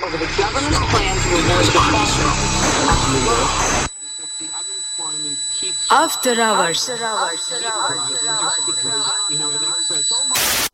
over the government's plan to avoid default. After hours.